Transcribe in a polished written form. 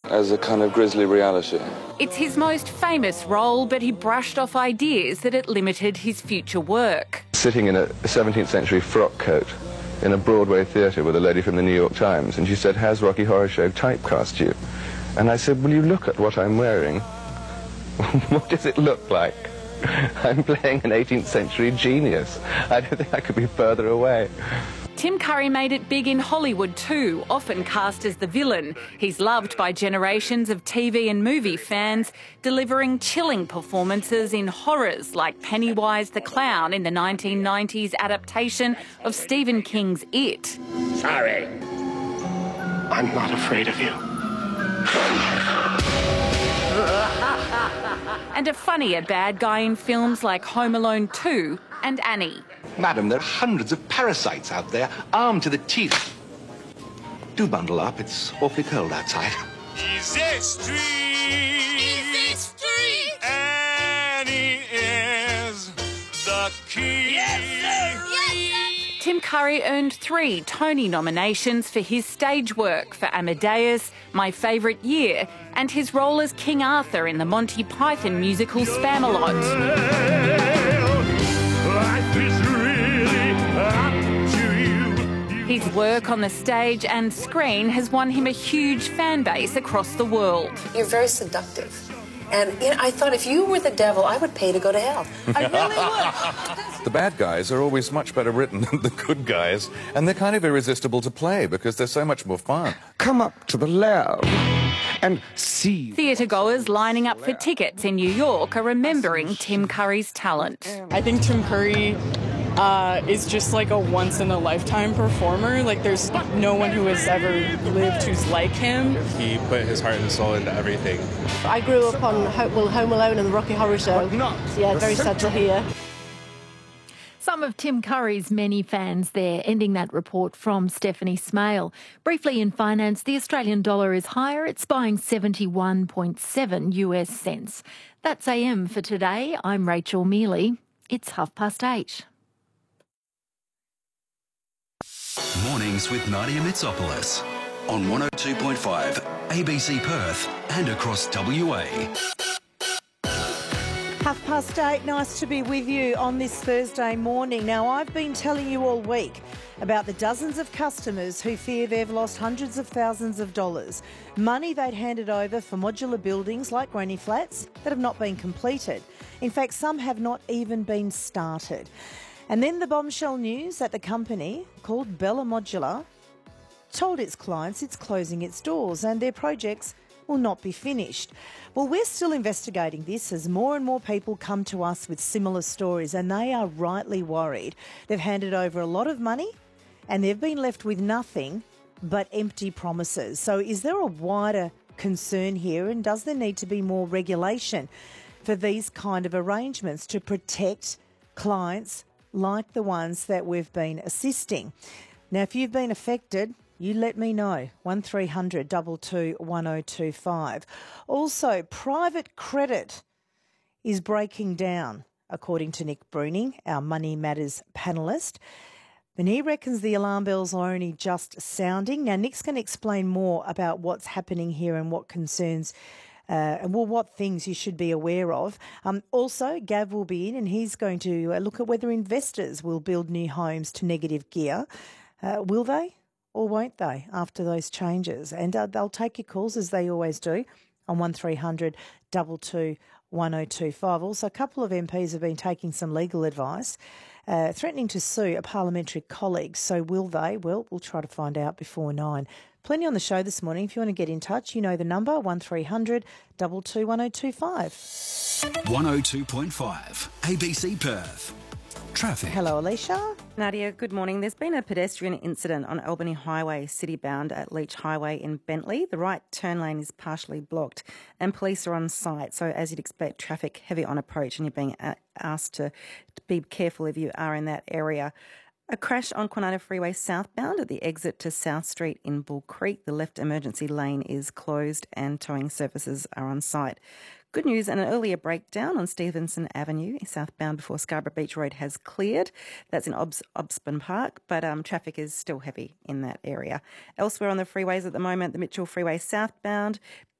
as a kind of grisly reality. It's his most famous role, but he brushed off ideas that it limited his future work. Sitting in a 17th century frock coat in a Broadway theatre with a lady from the New York Times, and she said, "Has Rocky Horror Show typecast you?" And I said, "Will you look at what I'm wearing? What does it look like? I'm playing an 18th century genius. I don't think I could be further away." Tim Curry made it big in Hollywood too, often cast as the villain. He's loved by generations of TV and movie fans, delivering chilling performances in horrors like Pennywise the Clown in the 1990s adaptation of Stephen King's It. Sorry. I'm not afraid of you. And a funnier bad guy in films like Home Alone 2 and Annie. Madam, there are hundreds of parasites out there, armed to the teeth. Do bundle up, it's awfully cold outside. Easy Street, Annie is the key. Yes, sir. Tim Curry earned 3 Tony nominations for his stage work for Amadeus, My Favourite Year, and his role as King Arthur in the Monty Python musical Spamalot. His work on the stage and screen has won him a huge fan base across the world. You're very seductive. And I thought if you were the devil, I would pay to go to hell. I really would. The bad guys are always much better written than the good guys, and they're kind of irresistible to play because they're so much more fun. Come up to the lab and see. Theatre goers lining up for tickets in New York are remembering Tim Curry's talent. I think Tim Curry is just like a once-in-a-lifetime performer. Like, there's no one who has ever lived who's like him. He put his heart and soul into everything. I grew up on Home Alone and the Rocky Horror Show. Yeah, very sad to hear. Some of Tim Curry's many fans there, ending that report from Stephanie Smale. Briefly in finance, the Australian dollar is higher. It's buying 71.7 US cents. That's AM for today. I'm Rachel Mealy. It's 8:30. Mornings with Nadia Mitsopoulos on 102.5 ABC Perth and across WA. 8:30, nice to be with you on this Thursday morning. Now, I've been telling you all week about the dozens of customers who fear they've lost hundreds of thousands of dollars, money they'd handed over for modular buildings like granny flats that have not been completed. In fact, some have not even been started. And then the bombshell news that the company, called Bella Modular, told its clients it's closing its doors and their projects will not be finished. Well, we're still investigating this as more and more people come to us with similar stories, and they are rightly worried. They've handed over a lot of money and they've been left with nothing but empty promises. So is there a wider concern here, and does there need to be more regulation for these kind of arrangements to protect clients like the ones that we've been assisting? Now, if you've been affected, you let me know. 1300 22 1025. Also, private credit is breaking down, according to Nick Bruning, our Money Matters panellist. And he reckons the alarm bells are only just sounding. Now, Nick's going to explain more about what's happening here and what concerns what things you should be aware of. Also, Gav will be in and he's going to look at whether investors will build new homes to negative gear. Will they or won't they after those changes? And they'll take your calls, as they always do, on 1300 22 1025. Also, a couple of MPs have been taking some legal advice, threatening to sue a parliamentary colleague. So will they? Well, we'll try to find out before 9. Plenty on the show this morning. If you want to get in touch, you know the number, 1300 22 1025. 102.5 ABC Perth. Traffic. Hello, Alicia. Nadia, good morning. There's been a pedestrian incident on Albany Highway, city-bound at Leach Highway in Bentley. The right turn lane is partially blocked and police are on site. So as you'd expect, traffic heavy on approach, and you're being asked to be careful if you are in that area. A crash on Kwinana Freeway southbound at the exit to South Street in Bull Creek. The left emergency lane is closed and towing services are on site. Good news, and an earlier breakdown on Stevenson Avenue, southbound before Scarborough Beach Road, has cleared. That's in Obsburn Park, but traffic is still heavy in that area. Elsewhere on the freeways at the moment, the Mitchell Freeway southbound,